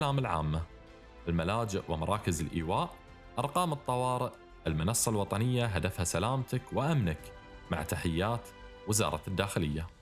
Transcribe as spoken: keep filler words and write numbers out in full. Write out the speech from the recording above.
العامة، الملاجئ ومراكز الإيواء، أرقام الطوارئ. المنصة الوطنية هدفها سلامتك وأمنك. مع تحيات وزارة الداخلية.